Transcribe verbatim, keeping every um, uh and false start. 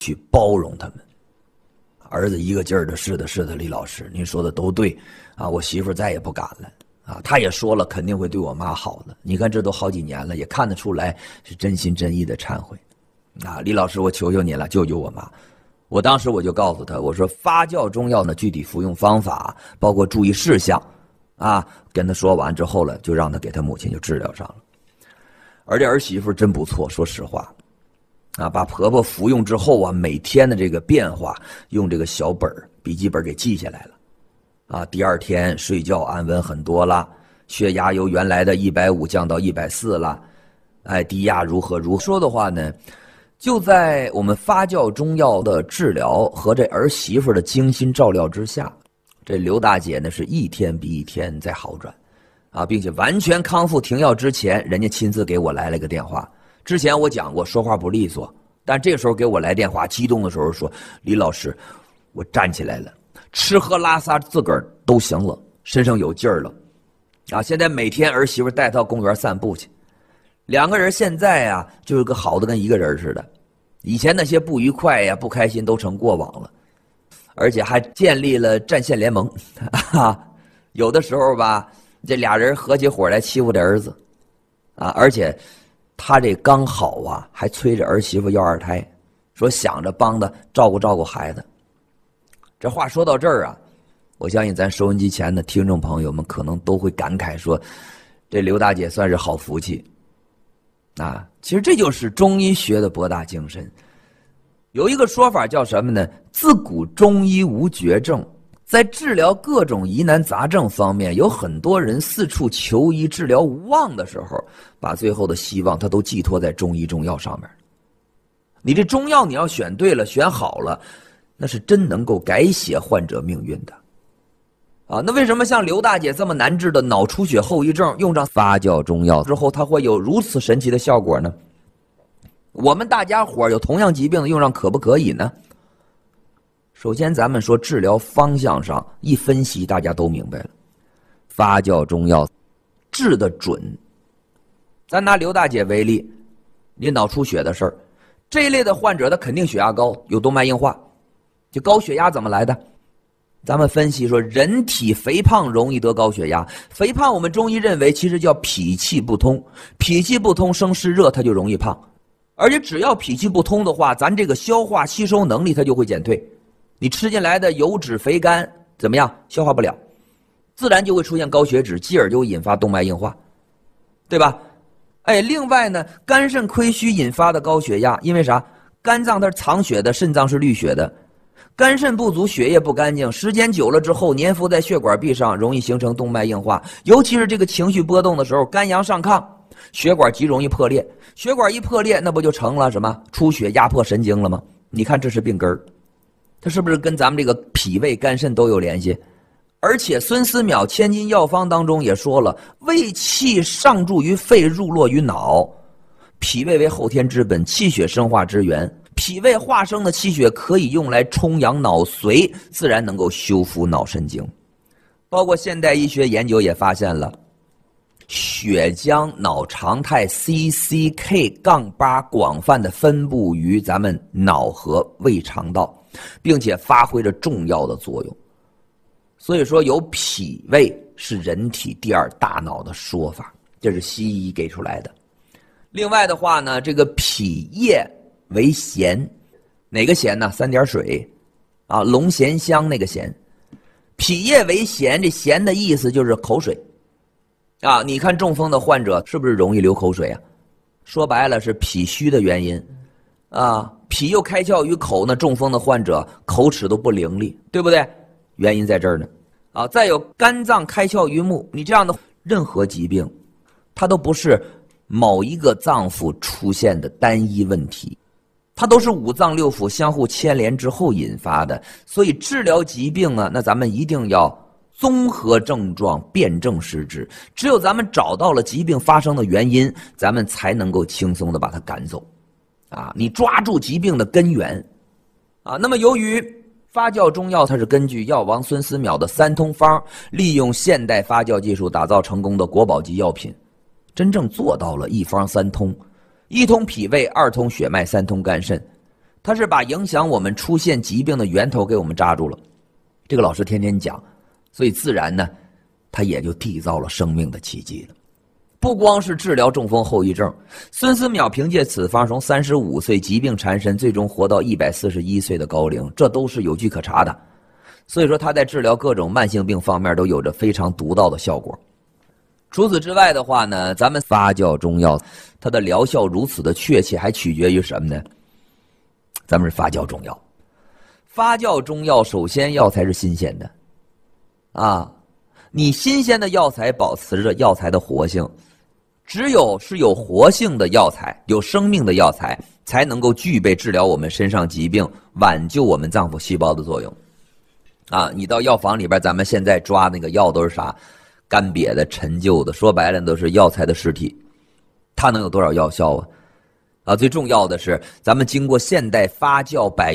去包容他们。儿子一个劲儿的是的是的，李老师您说的都对啊，我媳妇再也不敢了啊，她也说了肯定会对我妈好的。你看这都好几年了，也看得出来是真心真意的忏悔啊。李老师，我求求你了，救救我妈。我当时我就告诉他，我说发酵中药的具体服用方法包括注意事项啊，跟他说完之后了，就让他给他母亲就治疗上了。而这儿媳妇真不错，说实话啊，把婆婆服用之后啊，每天的这个变化用这个小本笔记本给记下来了啊。第二天睡觉安稳很多了，血压由原来的一百五降到一百四了，哎，低压如何如何。说的话呢，就在我们发酵中药的治疗和这儿媳妇的精心照料之下，这刘大姐呢是一天比一天在好转啊，并且完全康复停药之前，人家亲自给我来了个电话。之前我讲过说话不利索，但这时候给我来电话，激动的时候说，李老师我站起来了，吃喝拉撒自个儿都行了，身上有劲儿了啊！现在每天儿媳妇带到公园散步去，两个人现在啊就是个好的跟一个人似的，以前那些不愉快呀不开心都成过往了，而且还建立了战线联盟啊！有的时候吧，这俩人合起伙来欺负这儿子啊，而且他这刚好啊，还催着儿媳妇要二胎，说想着帮他照顾照顾孩子。这话说到这儿啊，我相信咱收音机前的听众朋友们可能都会感慨说，这刘大姐算是好福气啊。其实这就是中医学的博大精深。有一个说法叫什么呢？自古中医无绝症。在治疗各种疑难杂症方面，有很多人四处求医治疗无望的时候，把最后的希望他都寄托在中医中药上面。你这中药你要选对了，选好了，那是真能够改写患者命运的啊。那为什么像刘大姐这么难治的脑出血后遗症，用上发酵中药之后，它会有如此神奇的效果呢？我们大家伙有同样疾病的用上可不可以呢？首先咱们说治疗方向上一分析，大家都明白了，发酵中药治得准。咱拿刘大姐为例，你脑出血的事儿，这一类的患者他肯定血压高，有动脉硬化。就高血压怎么来的？咱们分析说，人体肥胖容易得高血压。肥胖我们中医认为其实叫脾气不通，脾气不通生湿热，它就容易胖。而且只要脾气不通的话，咱这个消化吸收能力它就会减退。你吃进来的油脂肥甘怎么样？消化不了，自然就会出现高血脂，继而就会引发动脉硬化，对吧？哎，另外呢，肝肾亏虚引发的高血压，因为啥？肝脏它是藏血的，肾脏是滤血的，肝肾不足，血液不干净，时间久了之后粘附在血管壁上，容易形成动脉硬化。尤其是这个情绪波动的时候，肝阳上亢，血管极容易破裂，血管一破裂，那不就成了什么出血压迫神经了吗？你看这是病根儿。它是不是跟咱们这个脾胃肝肾都有联系？而且孙思邈《千金药方》当中也说了，胃气上注于肺，入络于脑。脾胃为后天之本，气血生化之源，脾胃化生的气血可以用来充养脑髓，自然能够修复脑神经。包括现代医学研究也发现了，血浆脑常态 C C K 八 广泛的分布于咱们脑和胃肠道，并且发挥着重要的作用。所以说有脾胃是人体第二大脑的说法，这是西医给出来的。另外的话呢，这个脾液为咸，哪个咸呢？三点水啊，龙涎香那个咸。脾液为咸，这咸的意思就是口水啊。你看中风的患者是不是容易流口水啊？说白了是脾虚的原因啊。脾又开窍于口呢，中风的患者口齿都不伶俐，对不对？原因在这儿呢。啊，再有肝脏开窍于目，你这样的任何疾病，它都不是某一个脏腑出现的单一问题，它都是五脏六腑相互牵连之后引发的。所以治疗疾病啊，那咱们一定要综合症状，辨证施治。只有咱们找到了疾病发生的原因，咱们才能够轻松的把它赶走。啊，你抓住疾病的根源，啊，那么由于发酵中药它是根据药王孙思邈的三通方，利用现代发酵技术打造成功的国宝级药品，真正做到了一方三通，一通脾胃，二通血脉，三通肝肾。 他是把影响我们出现疾病的源头给我们扎住了。这个老师天天讲，所以自然呢，他也就缔造了生命的奇迹了。不光是治疗中风后遗症，孙思邈凭借此方从三十五岁疾病缠身，最终活到一百四十一岁的高龄，这都是有据可查的。所以说他在治疗各种慢性病方面都有着非常独到的效果。除此之外的话呢，咱们发酵中药它的疗效如此的确切，还取决于什么呢？咱们是发酵中药。发酵中药首先药材是新鲜的啊，你新鲜的药材保持着药材的活性，只有是有活性的药材，有生命的药材，才能够具备治疗我们身上疾病、挽救我们脏腑细胞的作用。啊，你到药房里边，咱们现在抓那个药都是啥？干瘪的、陈旧的，说白了都是药材的尸体，它能有多少药效啊？啊，最重要的是，咱们经过现代发酵百